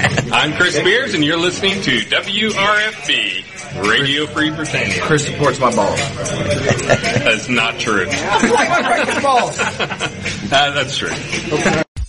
I'm Chris Spears, and you're listening to WRFB, Radio Free Britannia. Chris supports my balls. That's not true. I like my breakfast balls. That's true.